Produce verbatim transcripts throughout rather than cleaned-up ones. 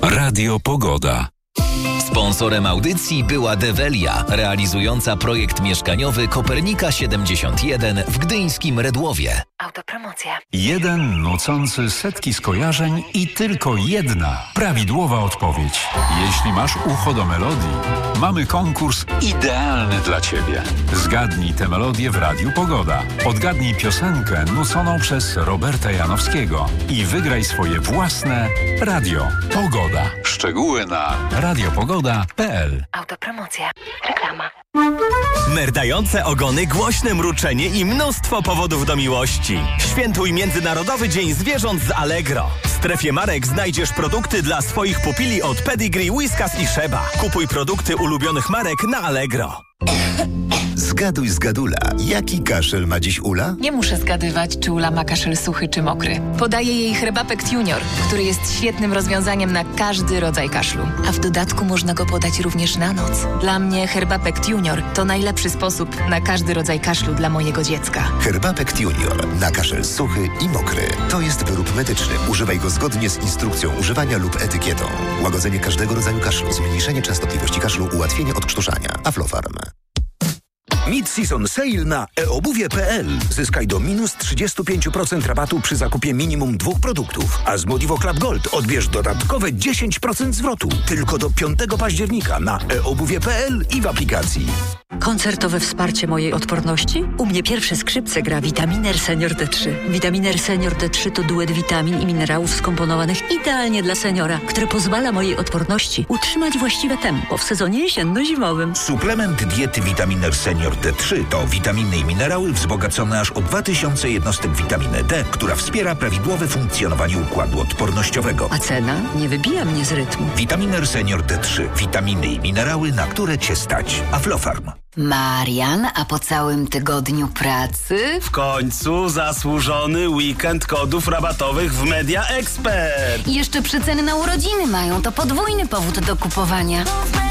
Radio Pogoda. Sponsorem audycji była Develia, realizująca projekt mieszkaniowy Kopernika siedemdziesiąt jeden w gdyńskim Redłowie. Autopromocja. Jeden nucący setki skojarzeń i tylko jedna prawidłowa odpowiedź. Jeśli masz ucho do melodii, mamy konkurs idealny dla Ciebie. Zgadnij tę melodię w Radiu Pogoda. Odgadnij piosenkę nuconą przez Roberta Janowskiego i wygraj swoje własne Radio Pogoda. Szczegóły na radiopogoda kropka p l. Autopromocja. Reklama. Merdające ogony, głośne mruczenie i mnóstwo powodów do miłości. Świętuj Międzynarodowy Dzień Zwierząt z Allegro. W strefie marek znajdziesz produkty dla swoich pupili od Pedigree, Whiskas i Sheba. Kupuj produkty ulubionych marek na Allegro. Zgaduj z Gadula. Jaki kaszel ma dziś Ula? Nie muszę zgadywać, czy Ula ma kaszel suchy czy mokry. Podaję jej Herbapekt Junior, który jest świetnym rozwiązaniem na każdy rodzaj kaszlu. A w dodatku można go podać również na noc. Dla mnie Herbapekt Junior to najlepszy sposób na każdy rodzaj kaszlu dla mojego dziecka. Herbapekt Junior na kaszel suchy i mokry. To jest wyrób medyczny. Używaj go zgodnie z instrukcją używania lub etykietą. Łagodzenie każdego rodzaju kaszlu, zmniejszenie częstotliwości kaszlu, ułatwienie odkrztuszania. Aflofarm. Mid-season sale na e obuwie kropka p l. Zyskaj do minus trzydzieści pięć procent rabatu przy zakupie minimum dwóch produktów. A z Modivo Club Gold odbierz dodatkowe dziesięć procent zwrotu. Tylko do piątego października na e obuwie kropka p l i w aplikacji. Koncertowe wsparcie mojej odporności? U mnie pierwsze skrzypce gra Vitaminer Senior D trzy. Vitaminer Senior D trzy to duet witamin i minerałów skomponowanych idealnie dla seniora, który pozwala mojej odporności utrzymać właściwe tempo w sezonie jesienno-zimowym. Suplement diety Vitaminer Senior D trzy to witaminy i minerały wzbogacone aż o dwa tysiące jednostek witaminy D, która wspiera prawidłowe funkcjonowanie układu odpornościowego. A cena nie wybija mnie z rytmu. Vitaminer Senior D trzy. Witaminy i minerały, na które Cię stać. Aflofarm. Marian, a po całym tygodniu pracy? W końcu zasłużony weekend kodów rabatowych w Media Expert. I jeszcze przeceny na urodziny mają, to podwójny powód do kupowania.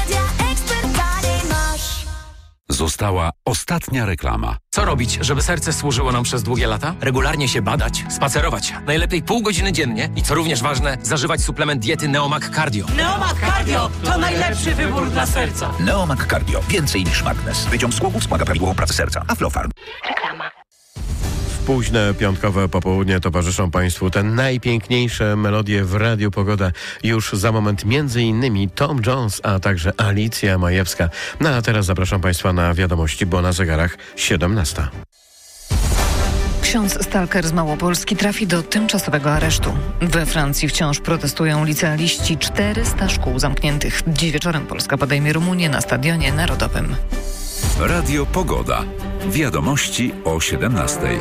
Została ostatnia reklama. Co robić, żeby serce służyło nam przez długie lata? Regularnie się badać, spacerować. Najlepiej pół godziny dziennie i co również ważne, zażywać suplement diety Neomag Cardio. Neomag Cardio to najlepszy wybór dla serca. Neomag Cardio. Więcej niż magnes. Wyciąg z głowy wspomaga prawidłową pracę serca. Aflofarm. Reklama. Późne piątkowe popołudnie towarzyszą Państwu te najpiękniejsze melodie w Radiu Pogoda. Już za moment między innymi Tom Jones, a także Alicja Majewska. No a teraz zapraszam Państwa na wiadomości, bo na zegarach siedemnasta. Ksiądz stalker z Małopolski trafi do tymczasowego aresztu. We Francji wciąż protestują licealiści, czterysta szkół zamkniętych. Dziś wieczorem Polska podejmie Rumunię na Stadionie Narodowym. Radio Pogoda. Wiadomości o siedemnastej.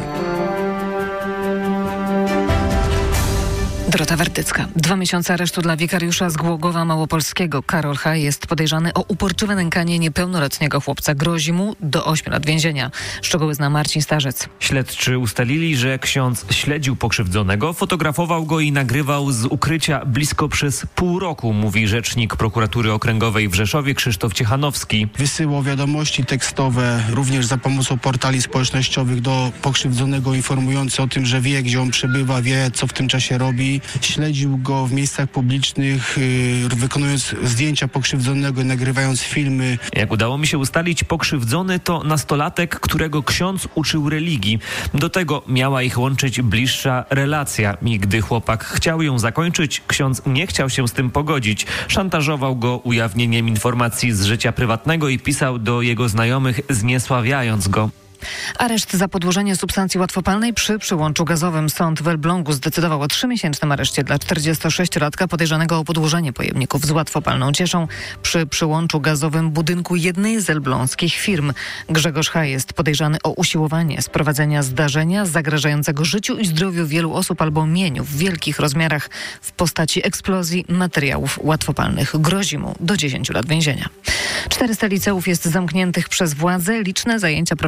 Dorota Wertycka. Dwa miesiące aresztu dla wikariusza z Głogowa Małopolskiego. Karol H. jest podejrzany o uporczywe nękanie niepełnoletniego chłopca. Grozi mu do ośmiu lat więzienia. Szczegóły zna Marcin Starzec. Śledczy ustalili, że ksiądz śledził pokrzywdzonego, fotografował go i nagrywał z ukrycia blisko przez pół roku, mówi rzecznik prokuratury okręgowej w Rzeszowie Krzysztof Ciechanowski. Wysyłał wiadomości tekstowe, również za pomocą portali społecznościowych do pokrzywdzonego, informujące o tym, że wie, gdzie on przebywa, wie, co w tym czasie robi. Śledził go w miejscach publicznych, yy, wykonując zdjęcia pokrzywdzonego, nagrywając filmy. Jak udało mi się ustalić, pokrzywdzony to nastolatek, którego ksiądz uczył religii. Do tego miała ich łączyć bliższa relacja i gdy chłopak chciał ją zakończyć, ksiądz nie chciał się z tym pogodzić. Szantażował go ujawnieniem informacji z życia prywatnego i pisał do jego znajomych, zniesławiając go. Areszt za podłożenie substancji łatwopalnej przy przyłączu gazowym. Sąd w Elblągu zdecydował o trzymiesięcznym areszcie dla czterdziestosześciolatka podejrzanego o podłożenie pojemników z łatwopalną cieszą przy przyłączu gazowym budynku jednej z elbląskich firm. Grzegorz H. jest podejrzany o usiłowanie sprowadzenia zdarzenia zagrażającego życiu i zdrowiu wielu osób albo mieniu w wielkich rozmiarach w postaci eksplozji materiałów łatwopalnych. Grozi mu do dziesięciu lat więzienia. czterysta liceów jest zamkniętych przez władze. Liczne zajęcia prowadzone są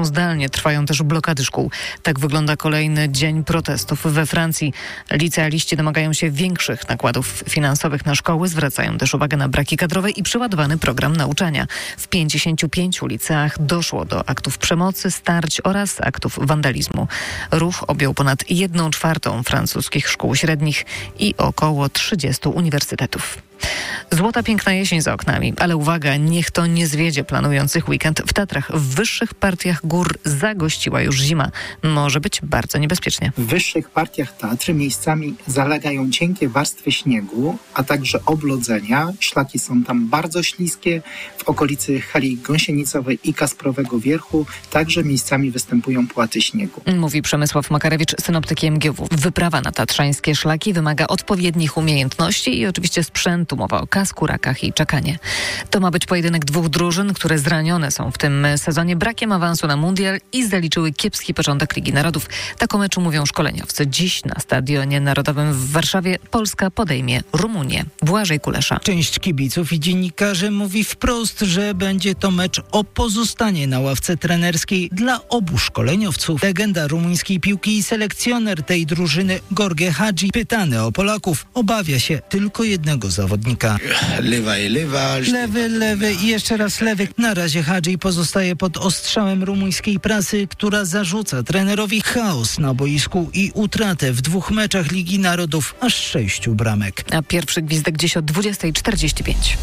pracują zdalnie, trwają też blokady szkół. Tak wygląda kolejny dzień protestów we Francji. Licealiści domagają się większych nakładów finansowych na szkoły, zwracają też uwagę na braki kadrowe i przeładowany program nauczania. W pięćdziesięciu pięciu liceach doszło do aktów przemocy, starć oraz aktów wandalizmu. Ruch objął ponad jedną czwartą francuskich szkół średnich i około trzydziestu uniwersytetów. Złota piękna jesień za oknami, ale uwaga, niech to nie zwiedzie planujących weekend w Tatrach. W wyższych partiach gór zagościła już zima. Może być bardzo niebezpiecznie. W wyższych partiach Tatry miejscami zalegają cienkie warstwy śniegu, a także oblodzenia. Szlaki są tam bardzo śliskie. W okolicy hali Gąsienicowej i Kasprowego Wierchu także miejscami występują płaty śniegu. Mówi Przemysław Makarewicz, synoptyk M G W. Wyprawa na tatrzańskie szlaki wymaga odpowiednich umiejętności i oczywiście sprzętu. Mowa o kasku, rakach i czekanie. To ma być pojedynek dwóch drużyn, które zranione są w tym sezonie brakiem awansu na mundial i zaliczyły kiepski początek Ligi Narodów. Tak o meczu mówią szkoleniowcy. Dziś na Stadionie Narodowym w Warszawie Polska podejmie Rumunię. Błażej Kulesza. Część kibiców i dziennikarzy mówi wprost, że będzie to mecz o pozostanie na ławce trenerskiej dla obu szkoleniowców. Legenda rumuńskiej piłki i selekcjoner tej drużyny Gorge Hadzi, pytany o Polaków, obawia się tylko jednego zawodnika. Lewa i lewa. Lewy, lewy i jeszcze raz lewy. Na razie Hadzi pozostaje pod ostrzałem rumuńskiej prasy, która zarzuca trenerowi chaos na boisku i utratę w dwóch meczach Ligi Narodów aż sześciu bramek. A pierwszy gwizdek dziś o dwudziesta czterdzieści pięć.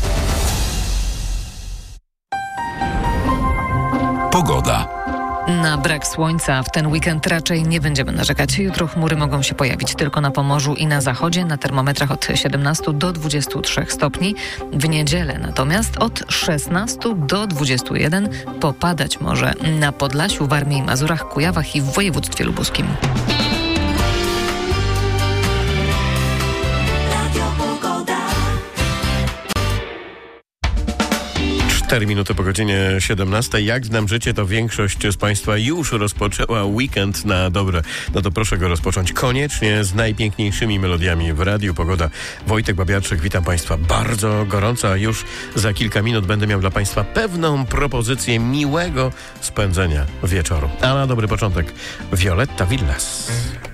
Pogoda. Na brak słońca w ten weekend raczej nie będziemy narzekać. Jutro chmury mogą się pojawić tylko na Pomorzu i na zachodzie, na termometrach od siedemnastu do dwudziestu trzech stopni. W niedzielę natomiast od szesnastu do dwudziestu jeden popadać może na Podlasiu, Warmii i Mazurach, Kujawach i w województwie lubuskim. cztery minuty po godzinie siedemnastej. Jak znam życie, to większość z Państwa już rozpoczęła weekend na dobre. No to proszę go rozpocząć koniecznie z najpiękniejszymi melodiami w Radiu Pogoda. Wojtek Babiarczyk, witam Państwa bardzo gorąco, a już za kilka minut będę miał dla Państwa pewną propozycję miłego spędzenia wieczoru. A na dobry początek Violetta Villas.